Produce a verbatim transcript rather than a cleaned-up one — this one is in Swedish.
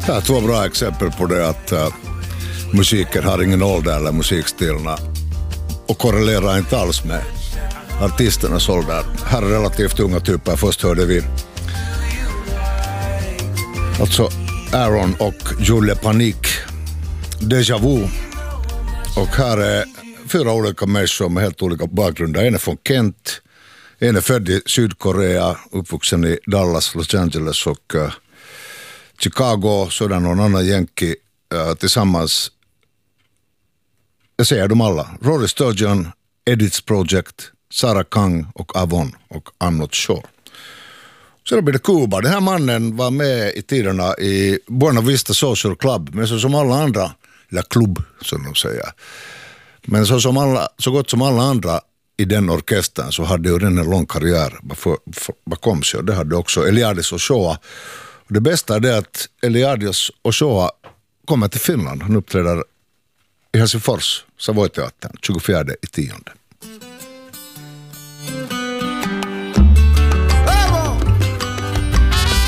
Det är två bra exempel på det att uh, musiken har ingen ålder eller musikstilarna och korrelerar inte alls med artisternas ålder. Här är relativt unga typer. Först hörde vi alltså Aaron och Julie Panik, Deja Vu. Och här är fyra olika människor med helt olika bakgrunder. En är från Kent, en är född i Sydkorea, uppvuxen i Dallas, Los Angeles och uh, Chicago, sådan någon annan jänki uh, tillsammans. Jag säger dem alla. Rory Sturgeon, Edith's Project, Sarah Kang och Avon och I'm Not Sure. Så då blir det Kuba. Den här mannen var med i tiderna i Buena Vista Social Club, men så som alla andra, eller klubb som de säger. Men så, som alla, så gott som alla andra i den orkestern så hade ju den en lång karriär bakom sig. Och det hade också Eliades Ochoa. Och det bästa är det att Eliades Ochoa kommer till Finland. Han uppträder i Helsingfors, Savoy-teatern, tjugofjärde i tionde.